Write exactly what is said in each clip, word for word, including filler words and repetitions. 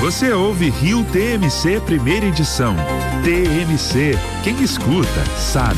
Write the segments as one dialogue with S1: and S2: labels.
S1: Você ouve Rio T M C primeira edição. T M C, quem escuta sabe.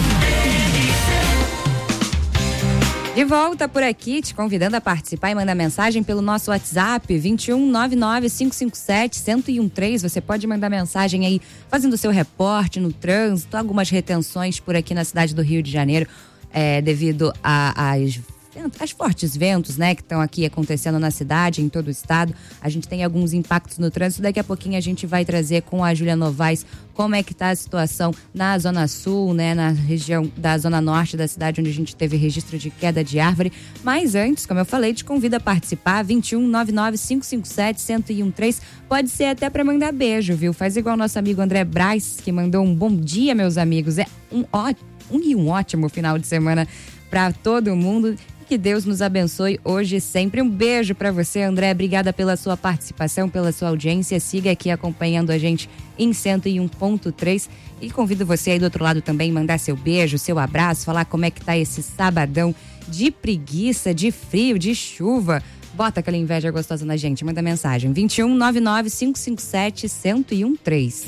S2: De volta por aqui, te convidando a participar e mandar mensagem pelo nosso WhatsApp vinte e um, nove nove, cinco cinco sete, um zero um três. Você pode mandar mensagem aí fazendo o seu reporte no trânsito, algumas retenções por aqui na cidade do Rio de Janeiro, é, devido às as fortes ventos, né, que estão aqui acontecendo na cidade, em todo o estado. A gente tem alguns impactos no trânsito. Daqui a pouquinho a gente vai trazer com a Júlia Novaes como é que tá a situação na Zona Sul, né, na região da Zona Norte da cidade, onde a gente teve registro de queda de árvore. Mas antes, como eu falei, te convido a participar, vinte e um, nove nove, cinco cinco sete, um zero um três. Pode ser até para mandar beijo, viu? Faz igual o nosso amigo André Braz, que mandou um bom dia, meus amigos. É um ótimo, um, e um ótimo final de semana para todo mundo. Que Deus nos abençoe hoje e sempre. Um beijo para você, André. Obrigada pela sua participação, pela sua audiência. Siga aqui acompanhando a gente em cento e um ponto três. E convido você aí do outro lado também mandar seu beijo, seu abraço, falar como é que tá esse sabadão de preguiça, de frio, de chuva. Bota aquela inveja gostosa na gente. Manda mensagem. vinte e um, nove nove, cinco cinco sete, um zero um três.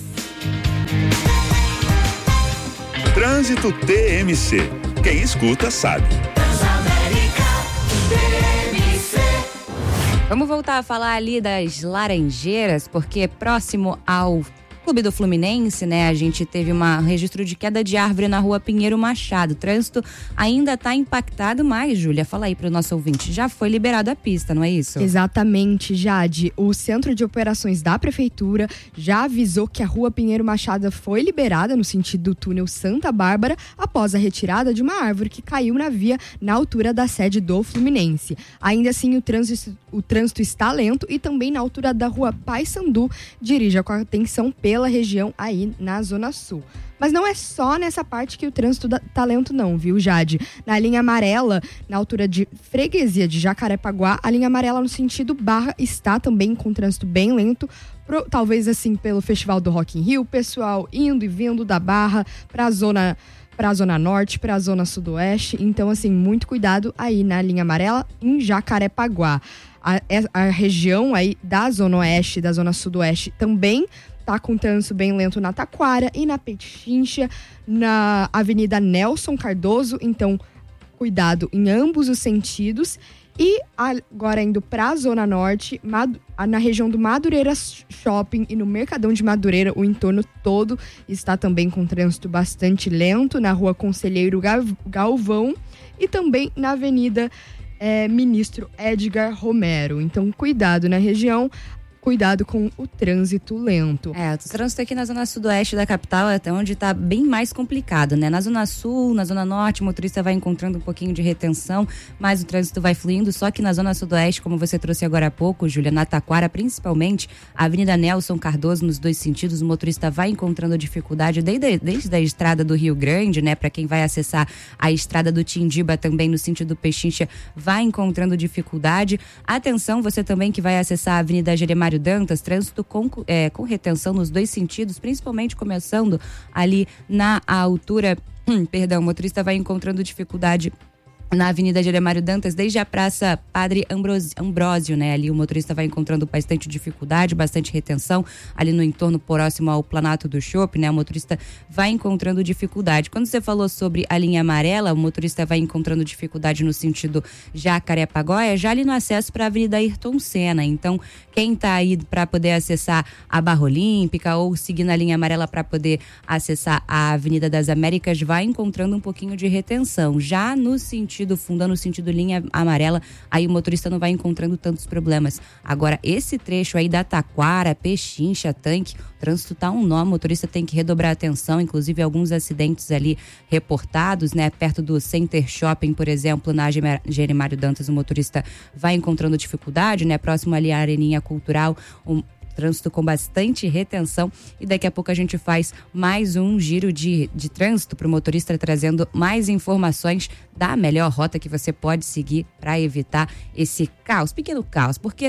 S1: Trânsito T M C. Quem escuta sabe.
S2: Vamos voltar a falar ali das Laranjeiras, porque próximo ao Clube do Fluminense, né, a gente teve um registro de queda de árvore na rua Pinheiro Machado. O trânsito ainda está impactado, mas, Júlia, fala aí para o nosso ouvinte, já foi liberado a pista, não é isso?
S3: Exatamente, Jade. O Centro de Operações da Prefeitura já avisou que a rua Pinheiro Machado foi liberada no sentido do túnel Santa Bárbara após a retirada de uma árvore que caiu na via na altura da sede do Fluminense. Ainda assim, o trânsito, o trânsito está lento e também na altura da rua Paissandu. Dirija com atenção pela pela região aí na Zona Sul. Mas não é só nessa parte que o trânsito tá lento não, viu, Jade? Na linha amarela, na altura de Freguesia de Jacarepaguá, a linha amarela no sentido Barra está também com trânsito bem lento, pro, talvez assim pelo Festival do Rock in Rio, pessoal indo e vindo da Barra para a zona para a Zona Norte, para a Zona Sudoeste. Então, assim, muito cuidado aí na linha amarela em Jacarepaguá. A, a região aí da Zona Oeste, da Zona Sudoeste também tá com trânsito bem lento na Taquara e na Pechincha, na Avenida Nelson Cardoso. Então, cuidado em ambos os sentidos. E agora indo para a Zona Norte, na região do Madureira Shopping e no Mercadão de Madureira, o entorno todo está também com trânsito bastante lento, na rua Conselheiro Galvão e também na Avenida é, Ministro Edgar Romero. Então, cuidado na região. Cuidado com o trânsito lento.
S2: É, o trânsito aqui na Zona Sudoeste da capital é até onde está bem mais complicado, né? Na Zona Sul, na Zona Norte, o motorista vai encontrando um pouquinho de retenção, mas o trânsito vai fluindo. Só que na Zona Sudoeste, como você trouxe agora há pouco, Júlia, na Taquara, principalmente, a Avenida Nelson Cardoso, nos dois sentidos, o motorista vai encontrando dificuldade desde, desde a estrada do Rio Grande, né? Para quem vai acessar a estrada do Tindiba também no sentido Pechincha, vai encontrando dificuldade. Atenção, você também que vai acessar a Avenida Jeremário Dantas, trânsito com, é, com retenção nos dois sentidos, principalmente começando ali na altura, hum, perdão, o motorista vai encontrando dificuldade na Avenida Jeremário Dantas, desde a Praça Padre Ambrósio, Ambrósio, né? Ali o motorista vai encontrando bastante dificuldade, bastante retenção, ali no entorno próximo ao Planalto do Shopping, né? O motorista vai encontrando dificuldade. Quando você falou sobre a linha amarela, o motorista vai encontrando dificuldade no sentido Jacarepaguá, já ali no acesso para a Avenida Ayrton Senna. Então, quem tá aí para poder acessar a Barra Olímpica ou seguir na linha amarela para poder acessar a Avenida das Américas, vai encontrando um pouquinho de retenção. Já no sentido fundando o sentido linha amarela, aí o motorista não vai encontrando tantos problemas. Agora, esse trecho aí da Taquara, Pechincha, Tanque, o trânsito tá um nó, o motorista tem que redobrar a atenção, inclusive alguns acidentes ali reportados, né? Perto do Center Shopping, por exemplo, na Jeremário Dantas, o motorista vai encontrando dificuldade, né? Próximo ali à Areninha Cultural, um trânsito com bastante retenção, e daqui a pouco a gente faz mais um giro de, de trânsito para o motorista, trazendo mais informações da melhor rota que você pode seguir para evitar esse caos, pequeno caos, porque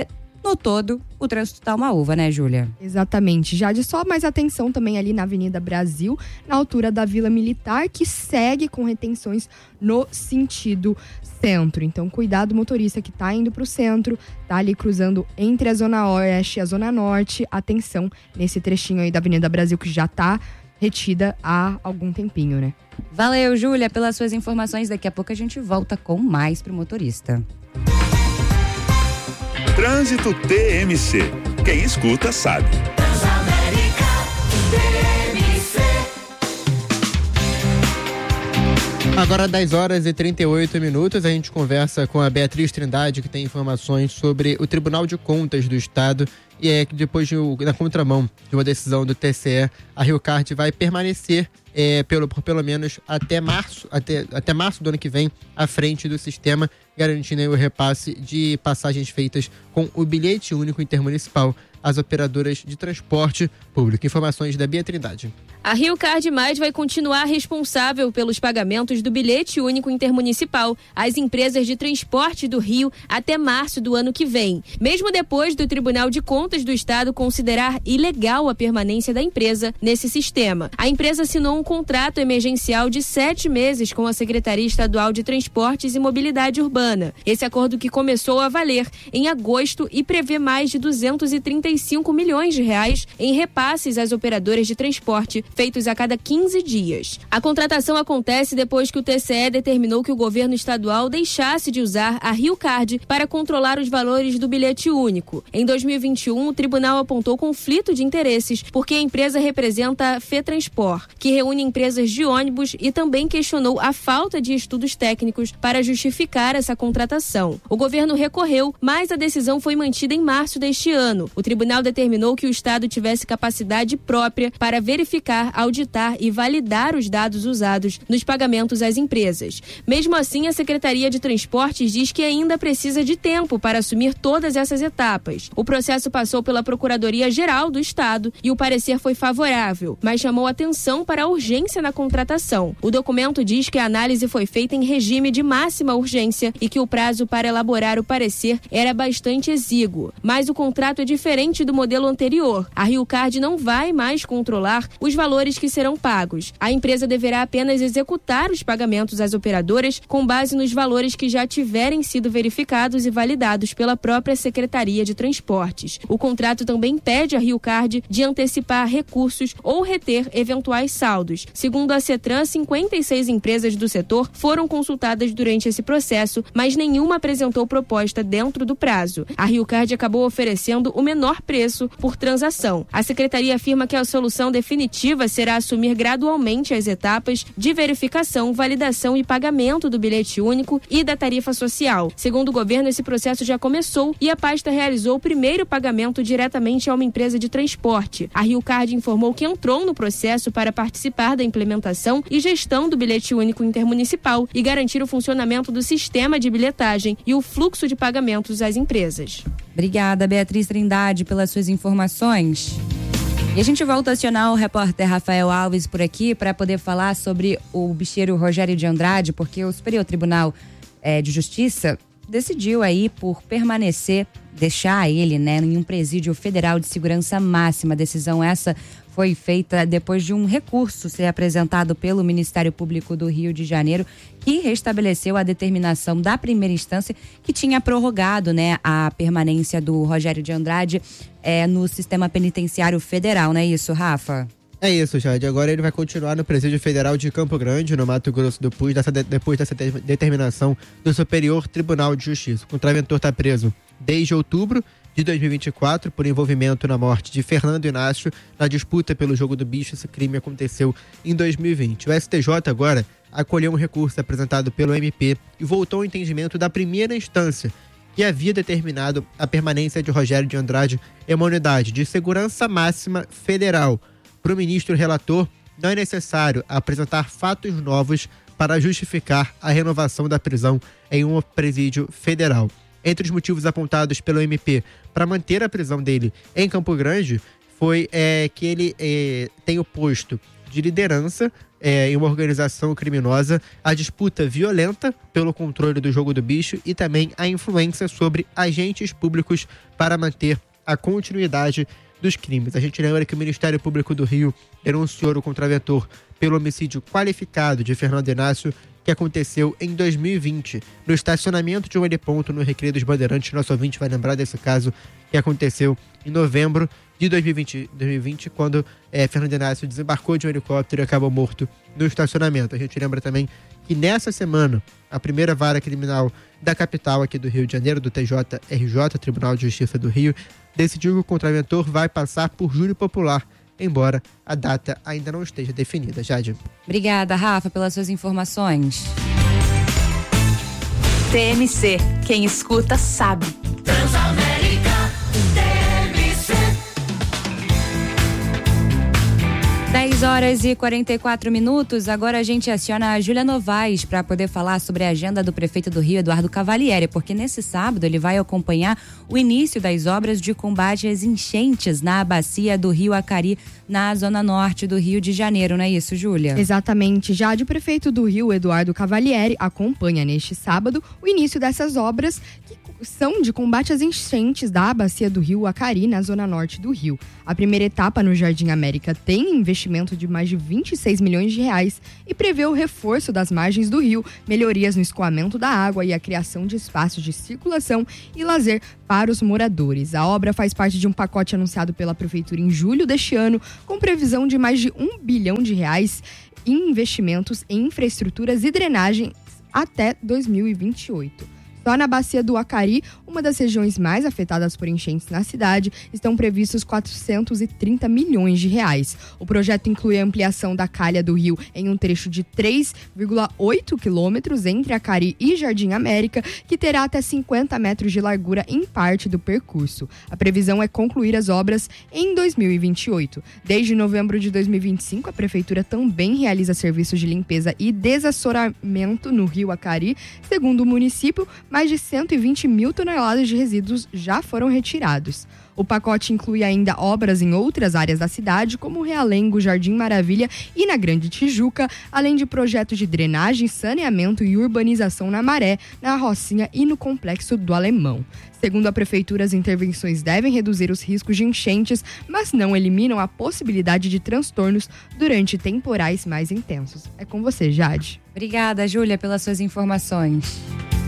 S2: no todo, o trânsito tá uma uva, né, Júlia?
S3: Exatamente. Já de só mais atenção também ali na Avenida Brasil, na altura da Vila Militar, que segue com retenções no sentido centro. Então, cuidado, motorista que tá indo pro centro, tá ali cruzando entre a Zona Oeste e a Zona Norte. Atenção nesse trechinho aí da Avenida Brasil, que já tá retida há algum tempinho, né?
S2: Valeu, Júlia, pelas suas informações. Daqui a pouco a gente volta com mais pro motorista.
S1: Trânsito T M C. Quem escuta sabe.
S4: Agora dez horas e trinta e oito minutos, a gente conversa com a Beatriz Trindade, que tem informações sobre o Tribunal de Contas do Estado, e é que depois de, na contramão de uma decisão do T C E, a Riocard vai permanecer é, pelo, por pelo menos até março, até, até março do ano que vem, à frente do sistema, garantindo aí o repasse de passagens feitas com o bilhete único intermunicipal às operadoras de transporte público. Informações da Bia Trindade.
S5: A Riocard Mais vai continuar responsável pelos pagamentos do bilhete único intermunicipal às empresas de transporte do Rio até março do ano que vem, mesmo depois do Tribunal de Contas do Estado considerar ilegal a permanência da empresa nesse sistema. A empresa assinou um contrato emergencial de sete meses com a Secretaria Estadual de Transportes e Mobilidade Urbana. Esse acordo, que começou a valer em agosto e prevê mais de duzentos e trinta e cinco milhões de reais em repasses às operadoras de transporte feitos a cada quinze dias. A contratação acontece depois que o T C E determinou que o governo estadual deixasse de usar a Riocard para controlar os valores do bilhete único. Em dois mil e vinte e um, o tribunal apontou conflito de interesses porque a empresa representa a FETransport, que reúne empresas de ônibus, e também questionou a falta de estudos técnicos para justificar essa contratação. O governo recorreu, mas a decisão foi mantida em março deste ano. O tribunal determinou que o Estado tivesse capacidade própria para verificar, auditar e validar os dados usados nos pagamentos às empresas. Mesmo assim, a Secretaria de Transportes diz que ainda precisa de tempo para assumir todas essas etapas. O processo passou pela Procuradoria-Geral do Estado e o parecer foi favorável, mas chamou atenção para a urgência na contratação. O documento diz que a análise foi feita em regime de máxima urgência e que o prazo para elaborar o parecer era bastante exíguo. Mas o contrato é diferente do modelo anterior. A Riocard não vai mais controlar os valores que serão pagos. A empresa deverá apenas executar os pagamentos às operadoras com base nos valores que já tiverem sido verificados e validados pela própria Secretaria de Transportes. O contrato também pede à Riocard de antecipar recursos ou reter eventuais saldos. Segundo a CETRAN, cinquenta e seis empresas do setor foram consultadas durante esse processo, mas nenhuma apresentou proposta dentro do prazo. A Riocard acabou oferecendo o menor preço por transação. A Secretaria afirma que a solução definitiva será assumir gradualmente as etapas de verificação, validação e pagamento do bilhete único e da tarifa social. Segundo o governo, esse processo já começou e a pasta realizou o primeiro pagamento diretamente a uma empresa de transporte. A Riocard informou que entrou no processo para participar da implementação e gestão do bilhete único intermunicipal e garantir o funcionamento do sistema de bilhetagem e o fluxo de pagamentos às empresas.
S2: Obrigada, Beatriz Trindade, pelas suas informações. E a gente volta a acionar o repórter Rafael Alves por aqui para poder falar sobre o bicheiro Rogério de Andrade, porque o Superior Tribunal é, de Justiça decidiu aí por permanecer, deixar ele, né, em um presídio federal de segurança máxima. A decisão essa foi feita depois de um recurso ser apresentado pelo Ministério Público do Rio de Janeiro, que restabeleceu a determinação da primeira instância que tinha prorrogado, né, a permanência do Rogério de Andrade é, no sistema penitenciário federal, não é isso, Rafa?
S4: É isso, Jade. Agora ele vai continuar no Presídio Federal de Campo Grande, no Mato Grosso do Sul, dessa de, depois dessa de, determinação do Superior Tribunal de Justiça. O contraventor está preso desde outubro de dois mil e vinte e quatro por envolvimento na morte de Fernando Inácio na disputa pelo jogo do bicho. Esse crime aconteceu em dois mil e vinte. O S T J agora acolheu um recurso apresentado pelo M P e voltou ao entendimento da primeira instância, que havia determinado a permanência de Rogério de Andrade em uma unidade de segurança máxima federal. Para o ministro relator, não é necessário apresentar fatos novos para justificar a renovação da prisão em um presídio federal. Entre os motivos apontados pelo M P para manter a prisão dele em Campo Grande foi é, que ele é, tem o posto de liderança é, em uma organização criminosa, a disputa violenta pelo controle do jogo do bicho e também a influência sobre agentes públicos para manter a continuidade dos crimes. A gente lembra que o Ministério Público do Rio denunciou o contraventor pelo homicídio qualificado de Fernando Inácio, que aconteceu em dois mil e vinte, no estacionamento de um heliponto no Recreio dos Bandeirantes. Nosso ouvinte vai lembrar desse caso que aconteceu em novembro de dois mil e vinte, quando é, Fernando Inácio desembarcou de um helicóptero e acabou morto no estacionamento. A gente lembra também que nessa semana, a primeira vara criminal da capital aqui do Rio de Janeiro, do T J R J, Tribunal de Justiça do Rio, decidiu que o contraventor vai passar por júri popular, embora a data ainda não esteja definida. Jade.
S2: Obrigada, Rafa, pelas suas informações.
S6: T M C, quem escuta sabe. Transamérica, T M C.
S2: dez horas e quarenta e quatro minutos. Agora a gente aciona a Júlia Novaes para poder falar sobre a agenda do prefeito do Rio, Eduardo Cavalieri, porque nesse sábado ele vai acompanhar o início das obras de combate às enchentes na bacia do Rio Acari, na zona norte do Rio de Janeiro, não é isso, Júlia?
S3: Exatamente. Já o prefeito do Rio, Eduardo Cavalieri, acompanha neste sábado o início dessas obras que são de combate às enchentes da bacia do Rio Acari, na zona norte do Rio. A primeira etapa no Jardim América tem investimento de mais de vinte e seis milhões de reais e prevê o reforço das margens do rio, melhorias no escoamento da água e a criação de espaços de circulação e lazer para os moradores. A obra faz parte de um pacote anunciado pela Prefeitura em julho deste ano, com previsão de mais de um bilhão de reais em investimentos em infraestruturas e drenagem até dois mil e vinte e oito. Só na bacia do Acari, uma das regiões mais afetadas por enchentes na cidade, estão previstos quatrocentos e trinta milhões de reais. O projeto inclui a ampliação da calha do rio em um trecho de três vírgula oito quilômetros entre Acari e Jardim América, que terá até cinquenta metros de largura em parte do percurso. A previsão é concluir as obras em dois mil e vinte e oito. Desde novembro de dois mil e vinte e cinco, a Prefeitura também realiza serviços de limpeza e desassoramento no rio Acari. Segundo o município, mais de cento e vinte mil toneladas de resíduos já foram retirados. O pacote inclui ainda obras em outras áreas da cidade, como Realengo, Jardim Maravilha e na Grande Tijuca, além de projetos de drenagem, saneamento e urbanização na Maré, na Rocinha e no Complexo do Alemão. Segundo a Prefeitura, as intervenções devem reduzir os riscos de enchentes, mas não eliminam a possibilidade de transtornos durante temporais mais intensos. É com você, Jade.
S2: Obrigada, Júlia, pelas suas informações.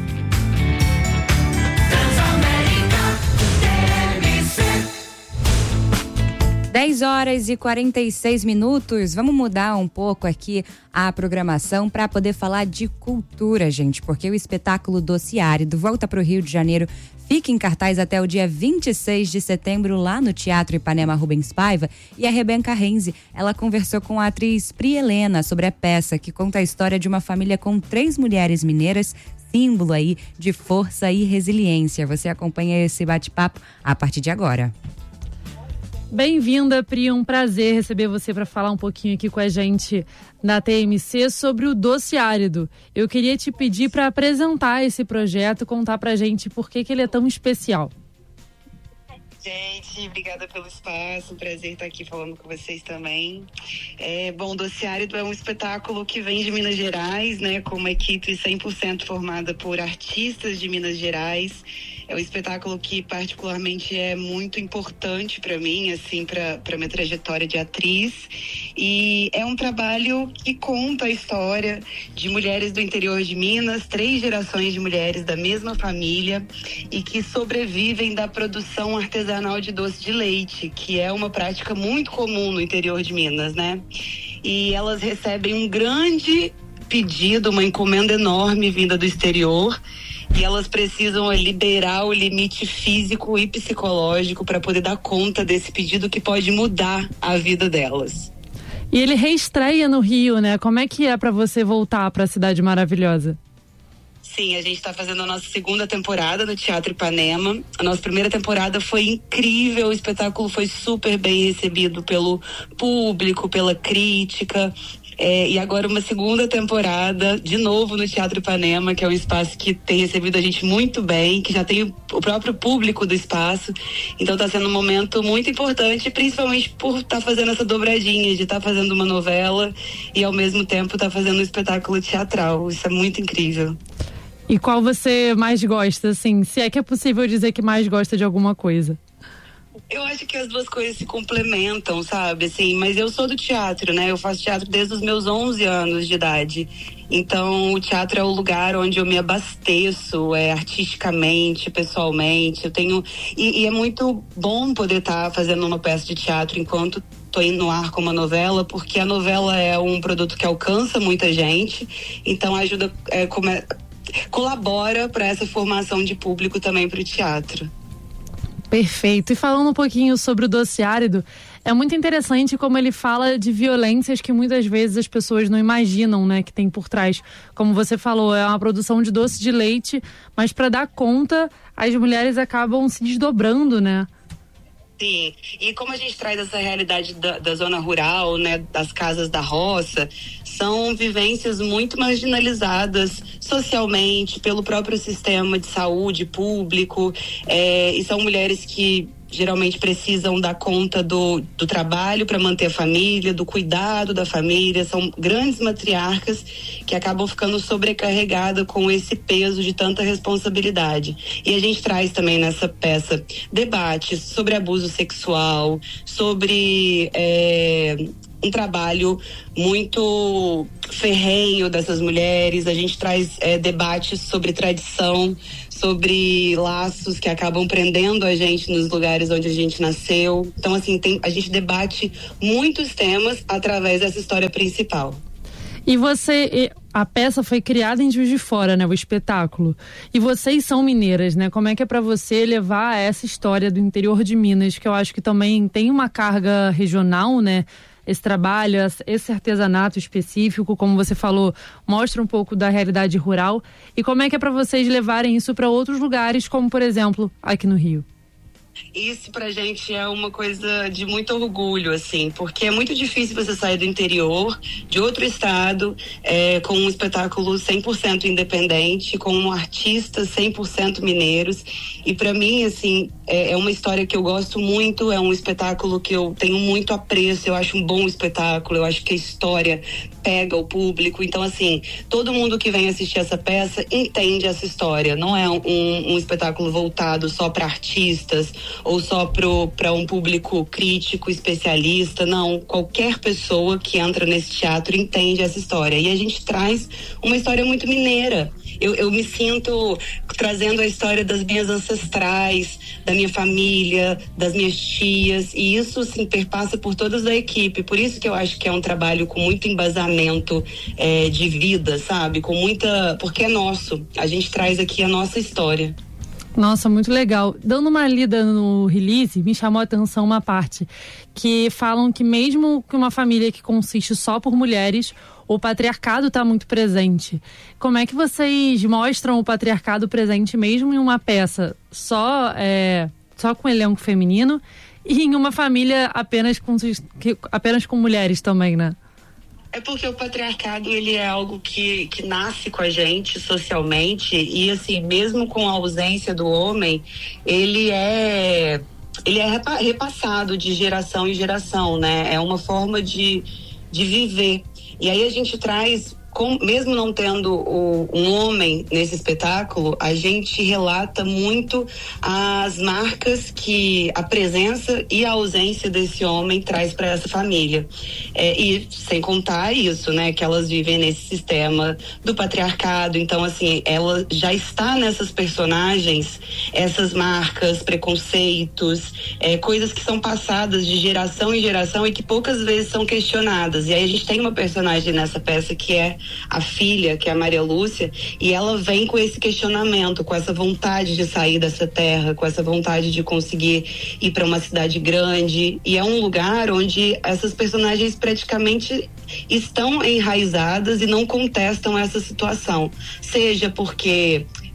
S2: dez horas e quarenta e seis minutos. Vamos mudar um pouco aqui a programação para poder falar de cultura, gente, porque o espetáculo Dossiárido volta para o Rio de Janeiro. Fica em cartaz até o dia vinte e seis de setembro lá no Teatro Ipanema Rubens Paiva. E a Rebeca Renzi, ela conversou com a atriz Pri Helena sobre a peça, que conta a história de uma família com três mulheres mineiras, símbolo aí de força e resiliência. Você acompanha esse bate-papo a partir de agora.
S7: Bem-vinda, Pri, um prazer receber você para falar um pouquinho aqui com a gente na T M C sobre o Dossiárido. Eu queria te pedir para apresentar esse projeto, contar pra gente por que que ele é tão especial.
S8: Gente, obrigada pelo espaço, prazer estar aqui falando com vocês também. É, bom, o Dossiárido é um espetáculo que vem de Minas Gerais, né, com uma equipe cem por cento formada por artistas de Minas Gerais. É um espetáculo que particularmente é muito importante para mim, assim, para para minha trajetória de atriz. E é um trabalho que conta a história de mulheres do interior de Minas, três gerações de mulheres da mesma família e que sobrevivem da produção artesanal de doce de leite, que é uma prática muito comum no interior de Minas, né? E elas recebem um grande pedido, uma encomenda enorme vinda do exterior. E elas precisam liberar o limite físico e psicológico para poder dar conta desse pedido que pode mudar a vida delas.
S7: E ele reestreia no Rio, né? Como é que é para você voltar para a cidade maravilhosa?
S8: Sim, a gente está fazendo a nossa segunda temporada no Teatro Ipanema. A nossa primeira temporada foi incrível, o espetáculo foi super bem recebido pelo público, pela crítica. É, e agora uma segunda temporada, de novo no Teatro Ipanema, que é um espaço que tem recebido a gente muito bem, que já tem o, o próprio público do espaço. Então está sendo um momento muito importante, principalmente por estar tá fazendo essa dobradinha, de estar tá fazendo uma novela e ao mesmo tempo estar tá fazendo um espetáculo teatral. Isso é muito incrível.
S7: E qual você mais gosta, assim, se é que é possível dizer que mais gosta de alguma coisa?
S8: Eu acho que as duas coisas se complementam, sabe? Assim, mas eu sou do teatro, né? Eu faço teatro desde os meus onze anos de idade. Então, o teatro é o lugar onde eu me abasteço, é, artisticamente, pessoalmente. Eu tenho... E, e é muito bom poder estar tá fazendo uma peça de teatro enquanto tô indo no ar com uma novela, porque a novela é um produto que alcança muita gente. Então, ajuda... É, come... colabora para essa formação de público também para o teatro.
S7: Perfeito. E falando um pouquinho sobre o Doce Árido, é muito interessante como ele fala de violências que muitas vezes as pessoas não imaginam, né, que tem por trás. Como você falou, é uma produção de doce de leite, mas para dar conta, as mulheres acabam se desdobrando, né?
S8: Sim, e como a gente traz essa realidade da, da zona rural, né, das casas da roça, são vivências muito marginalizadas socialmente pelo próprio sistema de saúde público, é, e são mulheres que geralmente precisam dar conta do, do trabalho para manter a família, do cuidado da família, são grandes matriarcas que acabam ficando sobrecarregadas com esse peso de tanta responsabilidade. E a gente traz também nessa peça debates sobre abuso sexual, sobre é, um trabalho muito ferrenho dessas mulheres, a gente traz é, debates sobre tradição, sobre laços que acabam prendendo a gente nos lugares onde a gente nasceu. Então, assim, tem, a gente debate muitos temas através dessa história principal.
S7: E você, a peça foi criada em Juiz de Fora, né, o espetáculo. E vocês são mineiras, né? Como é que é pra você levar essa história do interior de Minas, que eu acho que também tem uma carga regional, né? Esse trabalho, esse artesanato específico, como você falou, mostra um pouco da realidade rural. E como é que é para vocês levarem isso para outros lugares, como, por exemplo, aqui no Rio?
S8: Isso pra gente é uma coisa de muito orgulho, assim, porque é muito difícil você sair do interior, de outro estado, é, com um espetáculo cem por cento independente, com um artista cem por cento mineiros. E pra mim, assim, é, é uma história que eu gosto muito, é um espetáculo que eu tenho muito apreço, eu acho um bom espetáculo, eu acho que a história pega o público. Então, assim, todo mundo que vem assistir essa peça entende essa história. Não é um, um espetáculo voltado só para artistas ou só para um público crítico, especialista. Não, qualquer pessoa que entra nesse teatro entende essa história. E a gente traz uma história muito mineira. Eu, eu me sinto trazendo a história das minhas ancestrais, da minha família, das minhas tias, e isso, assim, perpassa por toda a equipe. Por isso que eu acho que é um trabalho com muito embasamento é, de vida, sabe? Com muita... Porque é nosso. A gente traz aqui a nossa história.
S7: Nossa, muito legal. Dando uma lida no release, me chamou a atenção uma parte que falam que mesmo que uma família que consiste só por mulheres, o patriarcado está muito presente. Como é que vocês mostram o patriarcado presente mesmo em uma peça só, é, só com elenco feminino e em uma família apenas com, apenas com mulheres também, né?
S8: É porque o patriarcado, ele é algo que, que nasce com a gente socialmente e, assim, mesmo com a ausência do homem, ele é, ele é repassado de geração em geração, né? É uma forma de, de viver. E aí a gente traz, com, mesmo não tendo o, um homem nesse espetáculo, a gente relata muito as marcas que a presença e a ausência desse homem traz para essa família. É, e sem contar isso, né, que elas vivem nesse sistema do patriarcado. Então, assim, ela já está nessas personagens, essas marcas, preconceitos, é, coisas que são passadas de geração em geração e que poucas vezes são questionadas. E aí a gente tem uma personagem nessa peça que é a filha, que é a Maria Lúcia, e ela vem com esse questionamento, com essa vontade de sair dessa terra, com essa vontade de conseguir ir para uma cidade grande. E é um lugar onde essas personagens praticamente estão enraizadas e não contestam essa situação. Seja porque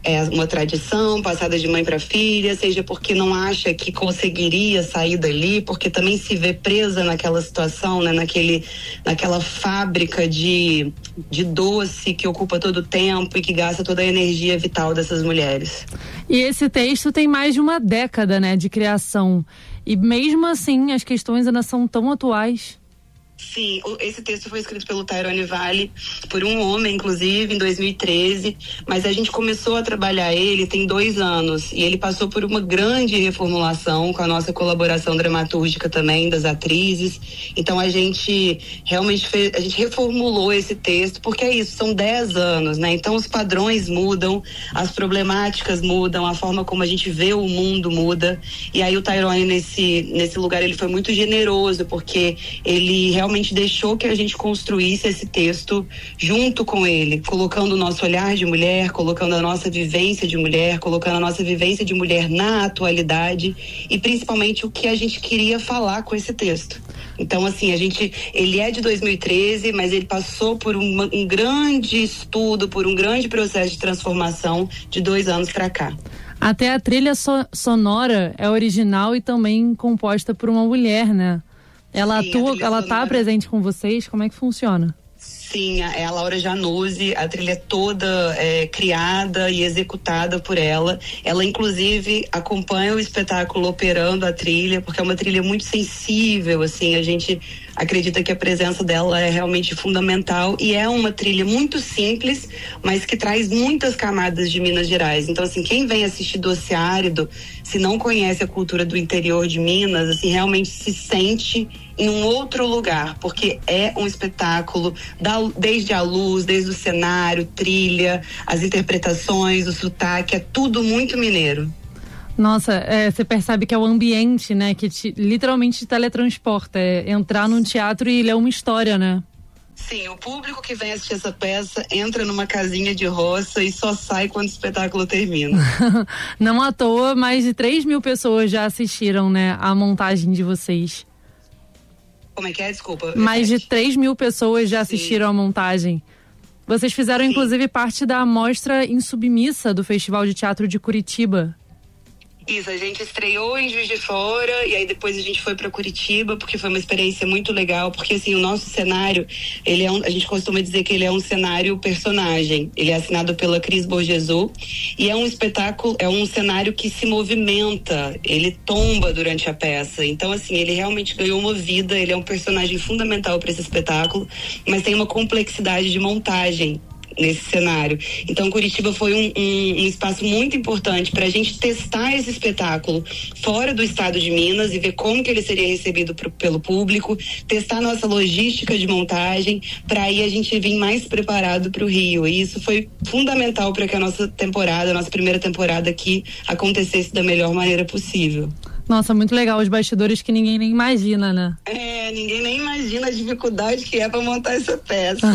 S8: é uma tradição passada de mãe para filha, seja porque não acha que conseguiria sair dali, porque também se vê presa naquela situação, né? Naquele, naquela fábrica de, de doce que ocupa todo o tempo e que gasta toda a energia vital dessas mulheres.
S7: E esse texto tem mais de uma década, né, de criação. E mesmo assim, as questões ainda são tão atuais.
S8: Sim, esse texto foi escrito pelo Tyrone Vale, por um homem, inclusive, em dois mil e treze, mas a gente começou a trabalhar ele tem dois anos, e ele passou por uma grande reformulação com a nossa colaboração dramatúrgica também, das atrizes. Então a gente realmente fez, a gente reformulou esse texto, porque é isso, são dez anos, né? Então os padrões mudam, as problemáticas mudam, a forma como a gente vê o mundo muda, e aí o Tyrone nesse, nesse lugar ele foi muito generoso, porque ele realmente realmente deixou que a gente construísse esse texto junto com ele, colocando o nosso olhar de mulher, colocando a nossa vivência de mulher, colocando a nossa vivência de mulher na atualidade e principalmente o que a gente queria falar com esse texto. Então, assim, a gente, ele é de dois mil e treze, mas ele passou por uma, um grande estudo, por um grande processo de transformação de dois anos para cá.
S7: Até a trilha so- sonora é original e também composta por uma mulher, né? Ela
S8: Sim,
S7: atua, ela tá
S8: sonora...
S7: presente com vocês? Como é que funciona?
S8: Sim, é a Laura Januzzi, a trilha toda é, criada e executada por ela. Ela, inclusive, acompanha o espetáculo operando a trilha, porque é uma trilha muito sensível, assim, a gente acredita que a presença dela é realmente fundamental e é uma trilha muito simples, mas que traz muitas camadas de Minas Gerais. Então, assim, quem vem assistir Doce Árido, se não conhece a cultura do interior de Minas, assim, realmente se sente em um outro lugar, porque é um espetáculo da, desde a luz, desde o cenário, trilha, as interpretações, o sotaque, é tudo muito mineiro.
S7: Nossa, é, você percebe que é o ambiente, né, que te, literalmente te teletransporta, é entrar num teatro e ler uma história, né?
S8: Sim, o público que vem assistir essa peça entra numa casinha de roça e só sai quando o espetáculo termina.
S7: Não à toa, mais de três mil pessoas já assistiram, né, a montagem de vocês.
S8: Como é que é? Desculpa.
S7: Mais de três mil pessoas já assistiram Sim. a montagem. Vocês fizeram, Sim. inclusive, parte da Mostra Insubmissa do Festival de Teatro de Curitiba.
S8: Isso, a gente estreou em Juiz de Fora e aí depois a gente foi para Curitiba, porque foi uma experiência muito legal, porque assim, o nosso cenário, ele é um, a gente costuma dizer que ele é um cenário personagem, ele é assinado pela Cris Borgesu e é um espetáculo, é um cenário que se movimenta, ele tomba durante a peça, então assim, ele realmente ganhou uma vida, ele é um personagem fundamental para esse espetáculo, mas tem uma complexidade de montagem nesse cenário. Então Curitiba foi um, um, um espaço muito importante para a gente testar esse espetáculo fora do estado de Minas e ver como que ele seria recebido pro, pelo público, testar nossa logística de montagem para aí a gente vir mais preparado para o Rio, e isso foi fundamental para que a nossa temporada, a nossa primeira temporada aqui acontecesse da melhor maneira possível.
S7: Nossa, muito legal, os bastidores que ninguém nem imagina, né?
S8: É, ninguém nem imagina a dificuldade que é para montar essa peça.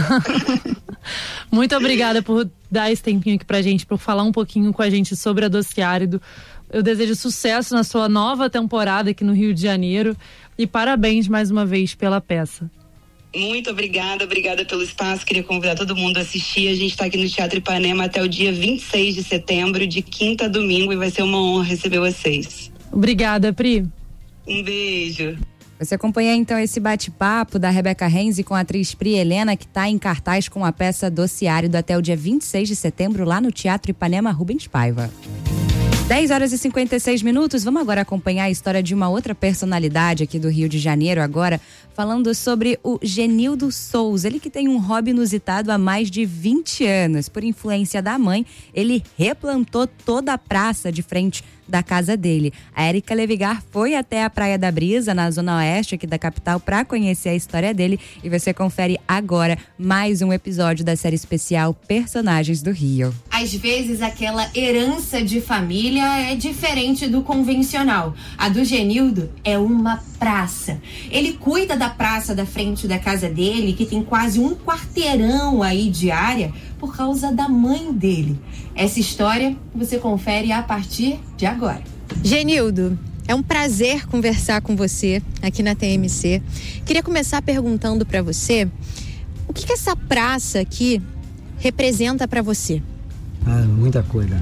S7: Muito obrigada por dar esse tempinho aqui pra gente, por falar um pouquinho com a gente sobre a Doce Árido. Eu desejo sucesso na sua nova temporada aqui no Rio de Janeiro e parabéns mais uma vez pela peça.
S8: Muito obrigada, obrigada pelo espaço, queria convidar todo mundo a assistir, a gente está aqui no Teatro Ipanema até o dia vinte e seis de setembro, de quinta a domingo, e vai ser uma honra receber vocês.
S7: Obrigada, Pri.
S8: Um beijo.
S2: Você acompanha então esse bate-papo da Rebeca Renzi com a atriz Pri Helena, que está em cartaz com a peça Doce Árido até o dia vinte e seis de setembro lá no Teatro Ipanema Rubens Paiva. dez horas e cinquenta e seis minutos, vamos agora acompanhar a história de uma outra personalidade aqui do Rio de Janeiro agora, falando sobre o Genildo Souza, ele que tem um hobby inusitado há mais de vinte anos. Por influência da mãe, ele replantou toda a praça de frente da casa dele. A Érica Levigar foi até a Praia da Brisa, na zona oeste aqui da capital, para conhecer a história dele, e você confere agora mais um episódio da série especial Personagens do Rio.
S9: Às vezes aquela herança de família é diferente do convencional. A do Genildo é uma praça. Ele cuida da praça da frente da casa dele, que tem quase um quarteirão aí de área, por causa da mãe dele. Essa história você confere a partir de agora.
S10: Genildo, é um prazer conversar com você aqui na T M C. Queria começar perguntando para você o que, que essa praça aqui representa para você?
S11: Ah, muita coisa.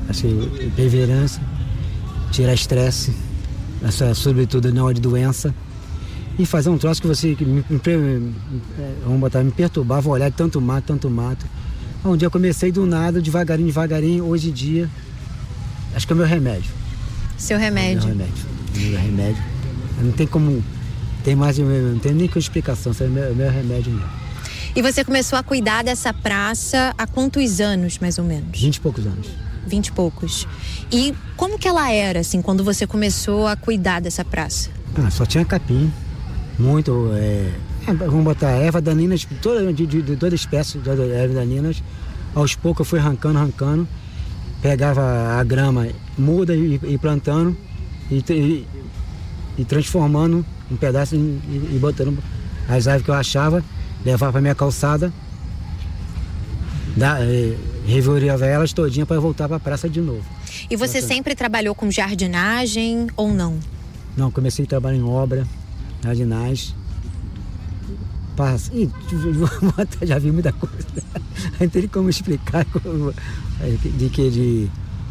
S11: assim, perseverança, tirar estresse, essa, sobretudo na hora de doença, e fazer um troço que você, que me, me, vamos botar, me perturbava, olhar de tanto mato, tanto mato. Um dia eu comecei do nada, devagarinho, devagarinho, hoje em dia, acho que é o meu remédio.
S10: Seu remédio?
S11: É o meu remédio, meu remédio. Não tem como, tem mais, não tem nem com explicação, isso é o meu, meu remédio mesmo.
S10: E você começou a cuidar dessa praça há quantos anos, mais ou menos?
S11: Vinte e poucos anos.
S10: Vinte e poucos. E como que ela era, assim, quando você começou a cuidar dessa praça?
S11: Ah, só tinha capim, muito, é, vamos botar erva daninhas, toda, de, de, de toda espécie de ervas daninhas. Aos poucos eu fui arrancando, arrancando, pegava a grama muda e, e plantando e, e, e transformando um pedaço e, e botando as árvores que eu achava, levava para minha calçada, da, é, revolvia elas todinha para voltar para a praça de novo.
S10: E você
S11: Bastante. Sempre
S10: trabalhou com jardinagem ou não?
S11: Não, comecei a trabalhar em obra, jardinagem. Passa. Ih, já vi muita coisa. Não tem como explicar como, de que de.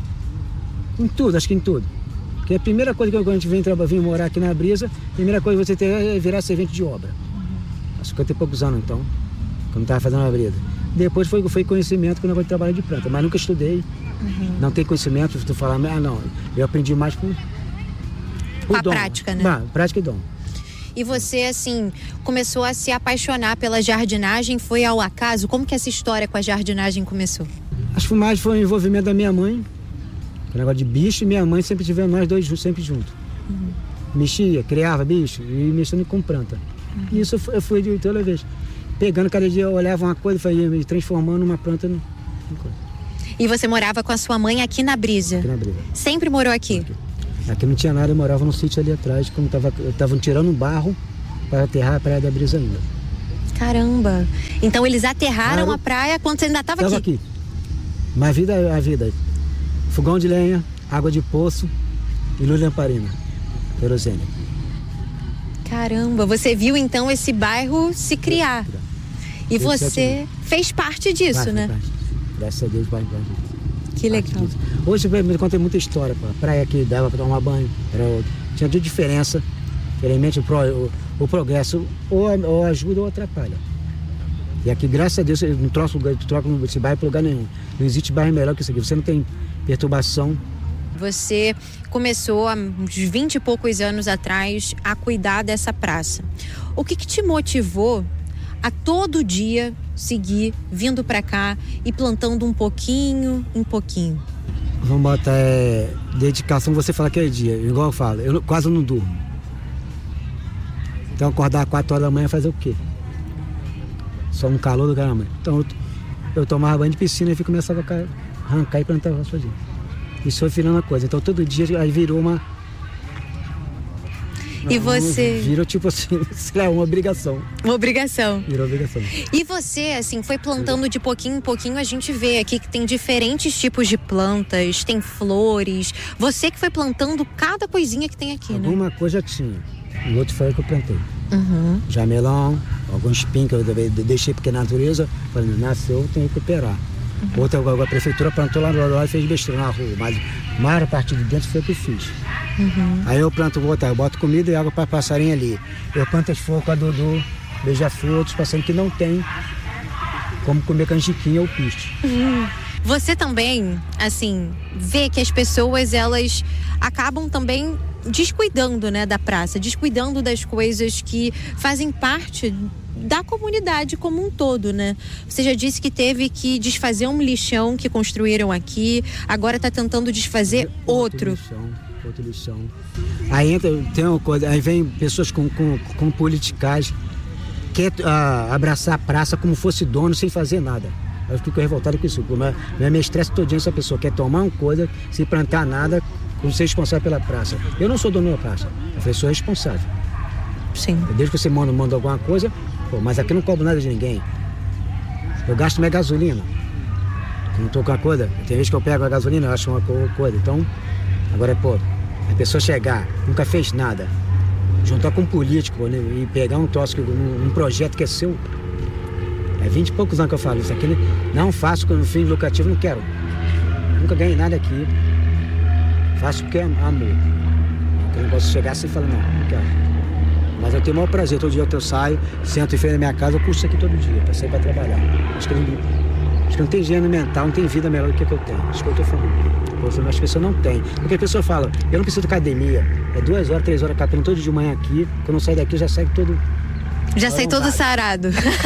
S11: Em tudo, acho que em tudo. Porque a primeira coisa que quando a gente vem, vem morar aqui na Brisa, a primeira coisa que você tem é virar servente de obra. Há cinquenta e poucos anos então, quando estava fazendo a Brisa. Depois foi, foi conhecimento com o negócio de trabalho de planta, mas nunca estudei. Uhum. Não tem conhecimento, se tu falar, ah não, eu aprendi mais por.
S10: Com a prática, né?
S11: Bah, prática e dom.
S10: E você, assim, começou a se apaixonar pela jardinagem, foi ao acaso? Como que essa história com a jardinagem começou?
S11: Acho que mais foi o envolvimento da minha mãe, o negócio de bicho, e minha mãe sempre tivemos nós dois sempre juntos. Uhum. Mexia, criava bicho e mexendo com planta. Uhum. E isso eu fui de toda vez. Pegando cada dia, eu olhava uma coisa e ia me transformando uma planta em coisa.
S10: E você morava com a sua mãe aqui na Brisa?
S11: Aqui na Brisa.
S10: Sempre morou aqui?
S11: Aqui. Aqui não tinha nada, eu morava num sítio ali atrás, como tava, estavam tirando um barro para aterrar a Praia da Brisa ainda.
S10: Caramba! Então eles aterraram Claro. a praia quando você ainda estava aqui?
S11: Estava aqui. Mas a vida é a vida. Fogão de lenha, água de poço e luz lamparina. Querosene.
S10: Caramba! Você viu então esse bairro se criar. E você fez parte disso, vai, né? Parte.
S11: Graças a Deus, vai, vai.
S10: Que legal.
S11: Hoje eu me contei muita história, pô. A praia aqui dava para tomar banho, era outra. Tinha de diferença. Infelizmente o, pro, o, o progresso ou, ou ajuda ou atrapalha. E aqui, graças a Deus, não troca, troca esse bairro para lugar nenhum. Não existe bairro melhor que isso aqui. Você não tem perturbação.
S10: Você começou há uns vinte e poucos anos atrás a cuidar dessa praça. O que, que te motivou a todo dia seguir vindo para cá e plantando um pouquinho, um pouquinho?
S11: Vamos botar é, dedicação, você fala que é dia, igual eu falo, eu quase não durmo. Então acordar às quatro horas da manhã fazer o quê? Só um calor do caramba. Então eu, eu tomava banho de piscina e começava a arrancar e plantar sozinho. Isso foi virando a coisa. Então todo dia aí virou uma.
S10: E você...
S11: Virou tipo assim, sei lá, uma obrigação.
S10: Uma obrigação.
S11: Virou obrigação.
S10: E você, assim, foi plantando de pouquinho em pouquinho, a gente vê aqui que tem diferentes tipos de plantas, tem flores. Você que foi plantando cada coisinha que tem aqui,
S11: Alguma
S10: né?
S11: Alguma coisa tinha. O outro foi o que eu plantei.
S10: Uhum.
S11: Jamelão, alguns espinhos que eu deixei porque na natureza, falei, nasceu, tem que recuperar. Uhum. Outra, a prefeitura plantou lá no lado e fez besteira na rua, mas a maior parte de dentro foi o que eu fiz. Uhum. Aí eu planto, vou botar, eu boto comida e água para passarinho ali. Eu planto as flores com a Dudu, beija-flor, outros passarinhos que não tem como comer canjiquinha ou piste.
S10: Uhum. Você também, assim, vê que as pessoas, elas acabam também descuidando, né, da praça, descuidando das coisas que fazem parte da comunidade como um todo, né? Você já disse que teve que desfazer um lixão que construíram aqui, agora está tentando desfazer outro.
S11: Outro lixão, outro lixão. Aí entra, tem uma coisa, aí vem pessoas com, com, com politicagem, quer uh, abraçar a praça como fosse dono sem fazer nada. Eu fico revoltado com isso. Meu estresse todinho essa pessoa quer tomar uma coisa, sem plantar nada, como ser responsável pela praça. Eu não sou dono da praça, eu sou responsável.
S10: Sim.
S11: Desde que você manda, manda alguma coisa, pô, mas aqui não cobro nada de ninguém. Eu gasto minha gasolina. Eu não tô com a coisa. Tem vezes que eu pego a gasolina, eu acho uma coisa. Então, agora, pô, a pessoa chegar, nunca fez nada, juntar com um político, né, e pegar um troço, um, um projeto que é seu. É vinte e poucos anos que eu falo isso aqui, né? Não faço com fim lucrativo, não quero. Nunca ganhei nada aqui. Faço porque é amor. Eu não posso chegar assim e falar, não, não quero. Mas eu tenho o maior prazer. Todo dia que eu saio, sento em frente da minha casa, eu curso aqui todo dia, pra sair pra trabalhar. Acho que, não, acho que não tem higiene mental, não tem vida melhor do que, que eu tenho. Acho que eu tô falando. As pessoas não têm. Porque a pessoa fala, eu não preciso de academia. É duas horas, três horas catando todo dia de manhã aqui. Quando eu saio daqui, eu já saio todo...
S10: Já sai todo sarado.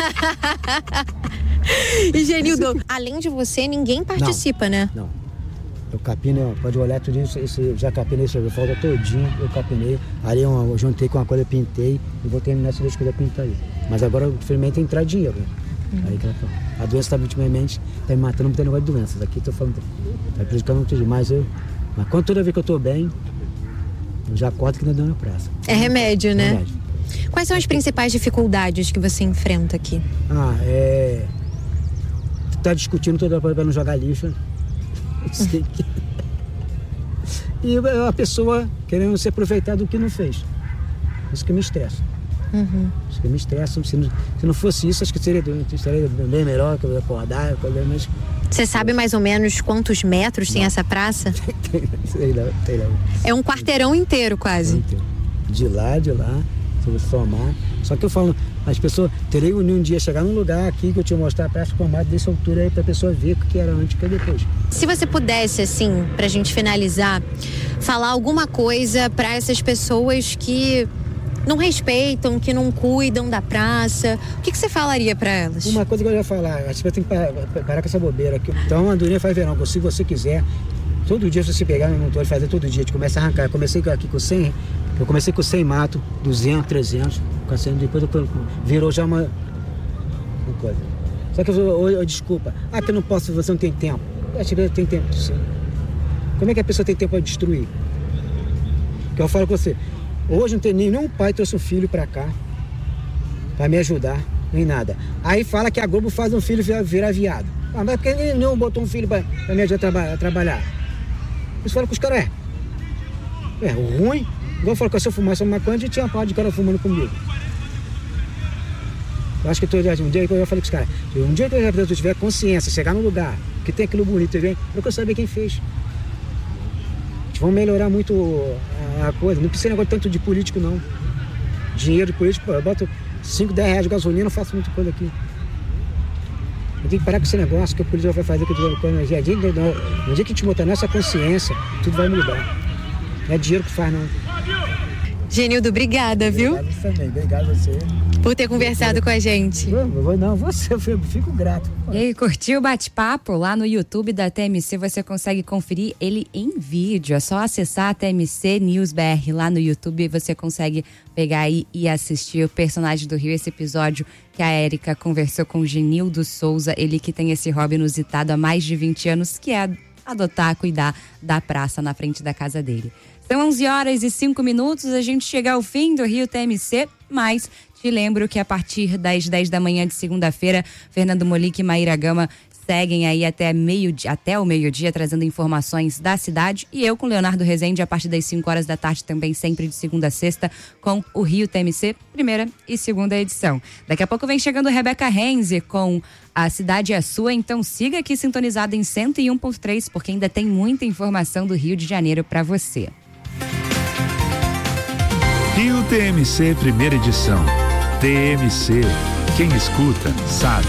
S10: E Genildo, além de você, ninguém participa,
S11: não,
S10: né?
S11: Não. Eu capino, pode olhar tudo isso, esse, já capinei esse falta todinho, eu capinei. Ali eu, eu juntei com uma coisa, eu pintei e vou terminar essa vez que eu já pintar aí. Mas agora, infelizmente, tem que entrar dinheiro, né? Uhum. Aí, a doença está ultimamente, está me matando, não tem negócio de doenças. Aqui eu tô falando, tá prejudicando muito demais. Eu, mas quando toda vez que eu tô bem, eu já acordo que não deu na praça.
S10: É remédio, né?
S11: Remédio.
S10: Quais são as principais dificuldades que você enfrenta aqui?
S11: Ah, é... Tu tá discutindo toda hora pra não jogar lixo. Sei que... E a pessoa querendo se aproveitar do que não fez. Isso que me estressa.
S10: Uhum.
S11: Isso que me estressa. Se não, se não fosse isso, acho que seria, seria bem melhor que eu acordar, mas...
S10: Você sabe mais ou menos quantos metros não. tem essa praça?
S11: sei lá, sei lá.
S10: É um quarteirão inteiro, quase.
S11: De lá, de lá, se você somar. Só que eu falo, as pessoas, terei um dia chegar num lugar aqui que eu te mostrar a praça formada dessa altura aí pra pessoa ver o que era antes e o que é depois.
S10: Se você pudesse, assim, pra gente finalizar, falar alguma coisa pra essas pessoas que não respeitam, que não cuidam da praça, o que, que você falaria pra elas?
S11: Uma coisa que eu ia falar, as pessoas têm que parar, parar com essa bobeira aqui. Então, a Andorinha faz verão, se você quiser, todo dia, se você pegar no motor e fazer todo dia, a gente começa a arrancar. Eu comecei aqui com cem, eu comecei com cem mato, duzentos, trezentos, depois eu, virou já uma, uma coisa. Só que eu, eu, eu desculpa, ah, que eu não posso, você não tem tempo. Eu acho que tem tempo sim. Como é que a pessoa tem tempo para destruir? Que eu falo com você, hoje não tem nenhum pai trouxe um filho para cá, para me ajudar, nem nada. Aí fala que a Globo faz um filho virar viado. Ah, mas por que nenhum botou um filho para me ajudar a, traba, a trabalhar? Eles falam que os caras é. É ruim. Igual eu falo que se eu fumasse uma maconha, tinha uma parte de cara fumando comigo. Eu acho que tô, um dia que eu falei com os caras, um dia que eu tiver consciência, chegar num lugar que tem aquilo bonito, eu quero saber quem fez. Vamos melhorar muito a coisa. Não precisa negócio tanto de político, não. Dinheiro de político, eu boto cinco, dez reais de gasolina, não faço muita coisa aqui. Eu tenho que parar com esse negócio que o político vai fazer com a energia. No dia que a gente botar nessa consciência, tudo vai mudar. Não é dinheiro que faz, não.
S10: Genildo, obrigada, viu?
S11: Obrigado também, obrigado a você.
S10: Por ter conversado com a gente.
S11: Não, não, você, eu fico grato.
S2: E aí, curtiu o bate-papo? Lá no YouTube da T M C você consegue conferir ele em vídeo. É só acessar a T M C News B R lá no YouTube e você consegue pegar aí e assistir o Personagem do Rio, esse episódio que a Érica conversou com o Genildo Souza, ele que tem esse hobby inusitado há mais de vinte anos, que é adotar, cuidar da praça na frente da casa dele. São onze horas e cinco minutos, a gente chega ao fim do Rio T M C, mas te lembro que a partir das dez da manhã de segunda-feira, Fernando Molique e Maíra Gama seguem aí até, meio, até o meio-dia trazendo informações da cidade, e eu com Leonardo Rezende a partir das cinco horas da tarde também, sempre de segunda a sexta, com o Rio T M C, primeira e segunda edição. Daqui a pouco vem chegando Rebeca Renze com A Cidade é Sua, então siga aqui sintonizado em cento e um ponto três, porque ainda tem muita informação do Rio de Janeiro para você.
S1: Rio T M C, primeira edição. T M C, quem escuta sabe.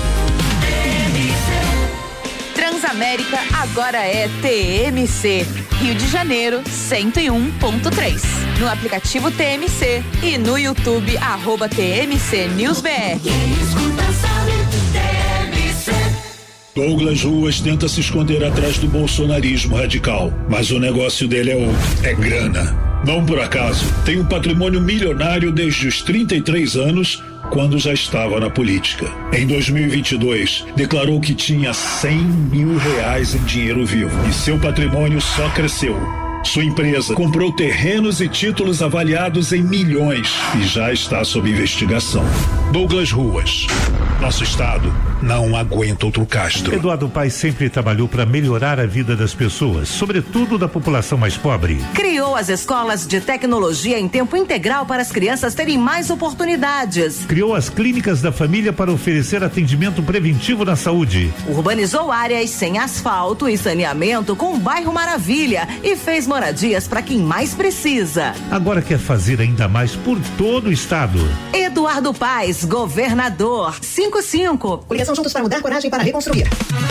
S6: Transamérica agora é T M C. Rio de Janeiro, cento e um ponto três. No aplicativo T M C e no YouTube, arroba T M C News B R. Quem escuta sabe, T M C.
S12: Douglas Ruas tenta se esconder atrás do bolsonarismo radical, mas o negócio dele é outro, é grana. Não por acaso, tem um patrimônio milionário desde os trinta e três anos, quando já estava na política. Em dois mil e vinte e dois, declarou que tinha cem mil reais em dinheiro vivo e seu patrimônio só cresceu. Sua empresa comprou terrenos e títulos avaliados em milhões e já está sob investigação. Douglas Ruas. Nosso estado não aguenta outro Castro.
S13: Eduardo Paes sempre trabalhou para melhorar a vida das pessoas, sobretudo da população mais pobre.
S14: Criou as escolas de tecnologia em tempo integral para as crianças terem mais oportunidades.
S13: Criou as clínicas da família para oferecer atendimento preventivo na saúde.
S14: Urbanizou áreas sem asfalto e saneamento com o bairro Maravilha e fez moradias para quem mais precisa.
S13: Agora quer fazer ainda mais por todo o estado.
S14: Eduardo Paes, governador. cinco cinco.
S15: Coligação Juntos para Mudar, coragem para reconstruir.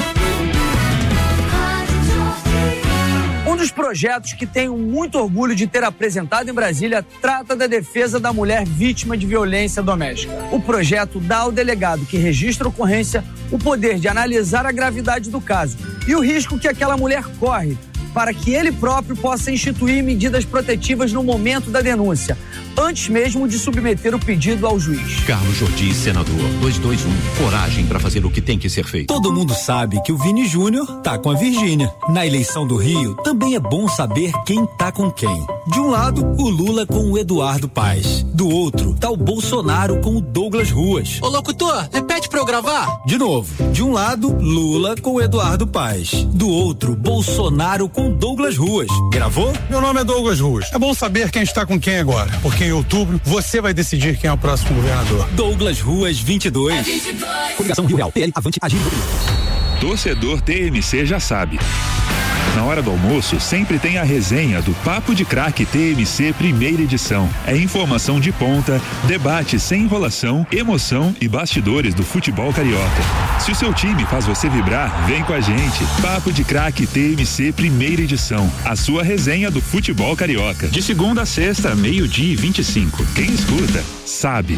S16: Um dos projetos que tenho muito orgulho de ter apresentado em Brasília trata da defesa da mulher vítima de violência doméstica. O projeto dá ao delegado que registra a ocorrência o poder de analisar a gravidade do caso e o risco que aquela mulher corre, para que ele próprio possa instituir medidas protetivas no momento da denúncia, antes mesmo de submeter o pedido ao juiz.
S17: Carlos Jordi, senador. dois dois um. Coragem para fazer o que tem que ser feito.
S18: Todo mundo sabe que o Vini Júnior tá com a Virgínia. Na eleição do Rio, também é bom saber quem tá com quem. De um lado, o Lula com o Eduardo Paes. Do outro, tá o Bolsonaro com o Douglas Ruas.
S19: Ô locutor, repete pra eu gravar.
S18: De novo. De um lado, Lula com o Eduardo Paes. Do outro, Bolsonaro com o Douglas Ruas. Gravou?
S20: Meu nome é Douglas Ruas. É bom saber quem está com quem agora, porque em outubro você vai decidir quem é o próximo governador.
S18: Douglas Ruas vinte e dois. É vinte e dois. Coligação Rio Real. P L Avante Agir.
S1: Torcedor T M C já sabe. Na hora do almoço, sempre tem a resenha do Papo de Craque T M C primeira edição. É informação de ponta, debate sem enrolação, emoção e bastidores do futebol carioca. Se o seu time faz você vibrar, vem com a gente. Papo de Craque T M C primeira edição. A sua resenha do futebol carioca. De segunda a sexta, meio-dia e vinte e cinco. Quem escuta, sabe.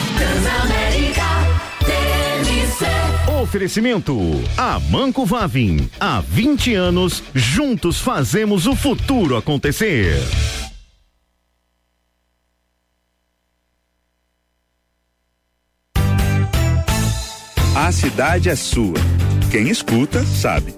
S21: Oferecimento Amanco Vavin. Há vinte anos, juntos fazemos o futuro acontecer.
S1: A cidade é sua. Quem escuta, sabe.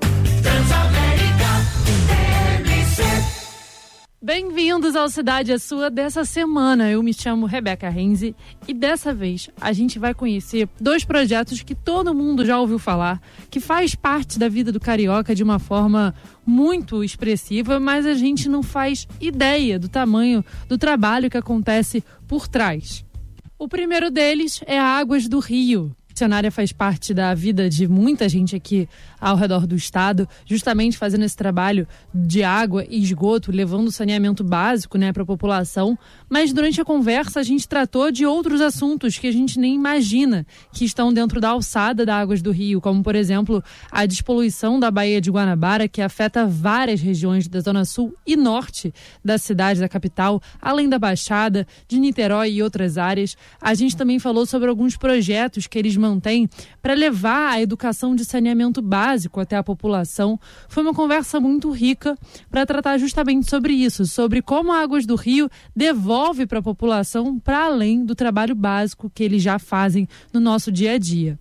S7: Bem-vindos ao Cidade é Sua dessa semana. Eu me chamo Rebeca Renzi e dessa vez a gente vai conhecer dois projetos que todo mundo já ouviu falar, que faz parte da vida do carioca de uma forma muito expressiva, mas a gente não faz ideia do tamanho do trabalho que acontece por trás. O primeiro deles é a Águas do Rio. A missionária faz parte da vida de muita gente aqui ao redor do estado, justamente fazendo esse trabalho de água e esgoto, levando saneamento básico, né, para a população. Mas durante a conversa a gente tratou de outros assuntos que a gente nem imagina que estão dentro da alçada da Águas do Rio, como, por exemplo, a despoluição da Baía de Guanabara, que afeta várias regiões da zona sul e norte da cidade, da capital, além da Baixada, de Niterói e outras áreas. A gente também falou sobre alguns projetos que eles mantêm para levar a educação de saneamento básico até a população. Foi uma conversa muito rica para tratar justamente sobre isso, sobre como a Águas do Rio devolve para a população para além do trabalho básico que eles já fazem no nosso dia a dia.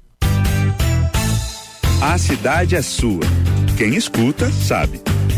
S1: A cidade é sua. Quem escuta, sabe.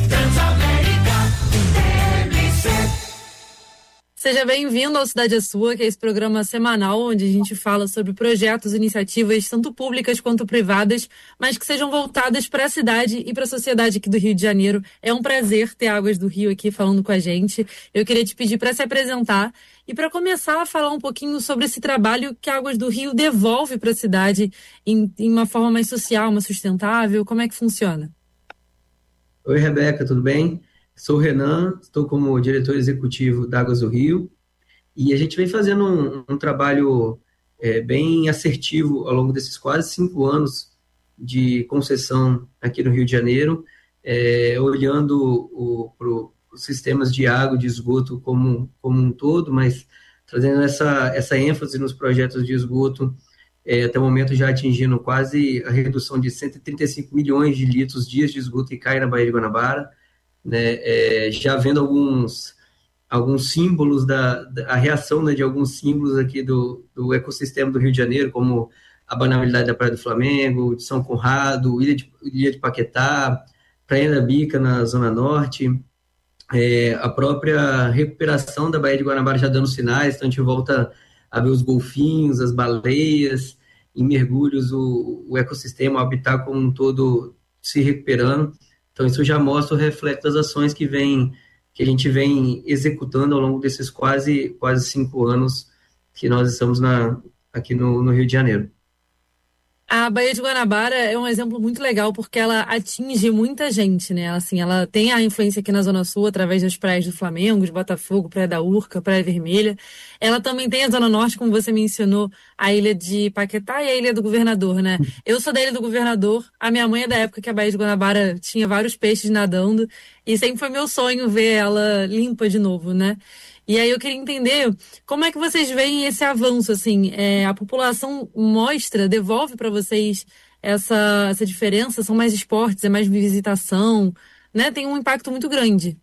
S7: Seja bem-vindo ao Cidade é Sua, que é esse programa semanal onde a gente fala sobre projetos e iniciativas, tanto públicas quanto privadas, mas que sejam voltadas para a cidade e para a sociedade aqui do Rio de Janeiro. É um prazer ter Águas do Rio aqui falando com a gente. Eu queria te pedir para se apresentar e para começar a falar um pouquinho sobre esse trabalho que a Águas do Rio devolve para a cidade em, em uma forma mais social, mais sustentável. Como é que funciona?
S22: Oi, Rebeca, tudo bem? Sou o Renan, estou como diretor executivo da Águas do Rio e a gente vem fazendo um, um trabalho é, bem assertivo ao longo desses quase cinco anos de concessão aqui no Rio de Janeiro, é, olhando para os sistemas de água e de esgoto como, como um todo, mas trazendo essa, essa ênfase nos projetos de esgoto, é, até o momento já atingindo quase a redução de cento e trinta e cinco milhões de litros dias de esgoto que cai na Baía de Guanabara. Né, é, já vendo alguns, alguns símbolos, da, da a reação, né, de alguns símbolos aqui do, do ecossistema do Rio de Janeiro, como a banalidade da Praia do Flamengo, de São Conrado, Ilha de, Ilha de Paquetá, Praia da Bica na Zona Norte, É, a própria recuperação da Baía de Guanabara já dando sinais, então a gente volta a ver os golfinhos, as baleias, em mergulhos o, o ecossistema, o habitat como um todo se recuperando. Então isso já mostra o reflexo das ações que, vem, que a gente vem executando ao longo desses quase, quase cinco anos que nós estamos na, aqui no, no Rio de Janeiro.
S7: A Baía de Guanabara é um exemplo muito legal porque ela atinge muita gente, né? Assim, ela tem a influência aqui na Zona Sul através das praias do Flamengo, de Botafogo, Praia da Urca, Praia Vermelha. Ela também tem a Zona Norte, como você mencionou, a Ilha de Paquetá e a Ilha do Governador, né? Eu sou da Ilha do Governador, a minha mãe é da época que a Baía de Guanabara tinha vários peixes nadando e sempre foi meu sonho ver ela limpa de novo, né? E aí eu queria entender como é que vocês veem esse avanço, assim, é, a população mostra, devolve para vocês essa, essa diferença, são mais esportes, é mais visitação, né? Tem um impacto muito grande.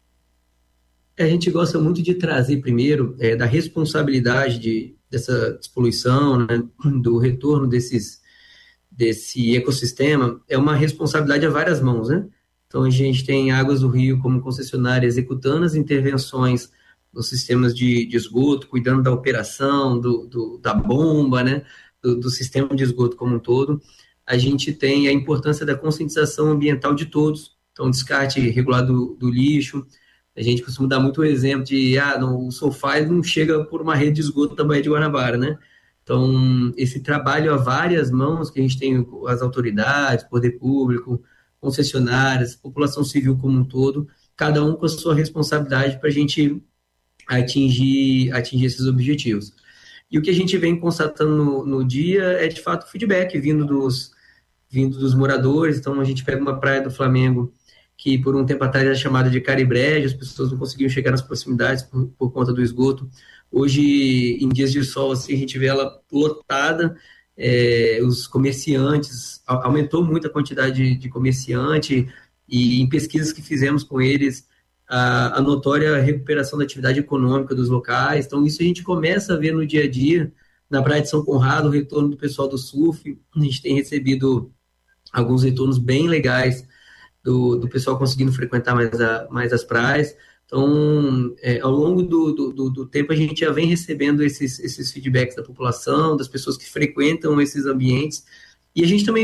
S22: A gente gosta muito de trazer primeiro é, da responsabilidade de, dessa despoluição, né, do retorno desses, desse ecossistema, é uma responsabilidade a várias mãos, né? Então a gente tem Águas do Rio como concessionária executando as intervenções nos sistemas de, de esgoto, cuidando da operação, do, do, da bomba, né, do, do sistema de esgoto como um todo. A gente tem a importância da conscientização ambiental de todos, então descarte regulado do, do lixo. A gente costuma dar muito o exemplo de, ah, não, o sofá não chega por uma rede de esgoto da Baía de Guanabara, né? Então, esse trabalho a várias mãos que a gente tem, as autoridades, poder público, concessionárias, população civil como um todo, cada um com a sua responsabilidade para a gente atingir, atingir esses objetivos. E o que a gente vem constatando no, no dia é, de fato, o feedback vindo dos, vindo dos moradores. Então, a gente pega uma praia do Flamengo que, por um tempo atrás, era chamada de Caribrejo, as pessoas não conseguiam chegar nas proximidades por, por conta do esgoto. Hoje, em dias de sol, assim, a gente vê ela lotada, é, os comerciantes, aumentou muito a quantidade de, de comerciante, e em pesquisas que fizemos com eles, A, a notória recuperação da atividade econômica dos locais. Então isso a gente começa a ver no dia a dia, na Praia de São Conrado, o retorno do pessoal do surf. A gente tem recebido alguns retornos bem legais do, do pessoal conseguindo frequentar mais, a, mais as praias. Então, é, ao longo do, do, do tempo, a gente já vem recebendo esses, esses feedbacks da população, das pessoas que frequentam esses ambientes, e a gente também